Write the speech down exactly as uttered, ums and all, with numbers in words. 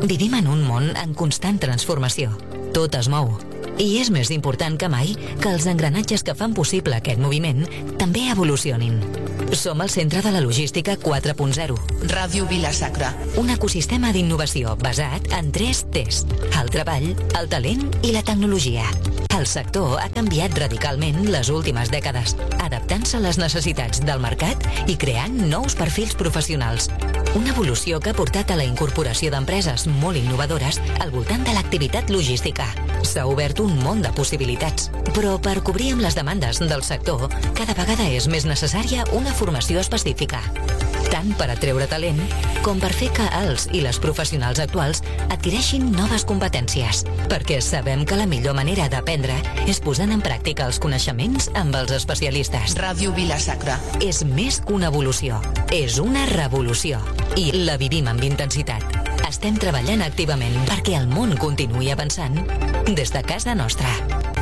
Vivim en un món en constant transformació. Tot es mou. I és més important que mai que els engranatges que fan possible aquest moviment també evolucionin. Som al centre de la logística quatre punt zero. Ràdio Vila-sacra. Un ecosistema d'innovació basat en tres T's: el treball, el talent i la tecnologia. El sector ha canviat radicalment les últimes dècades, adaptant-se a les necessitats del mercat i creant nous perfils professionals. Una evolució que ha portat a la incorporació d'empreses molt innovadores al voltant de l'activitat logística. S'ha obert un món de possibilitats, però per cobrir amb les demandes del sector, cada vegada és més necessària una formació específica. Tant per atreure talent, com per fer que els i les professionals actuals adquireixin noves competències, perquè sabem que la millor manera d'aprendre és posant en pràctica els coneixements amb els especialistes. Ràdio Vila-sacra. És més que una evolució, és una revolució, i la vivim amb intensitat. Estem treballant activament perquè el món continuï avançant des de casa nostra.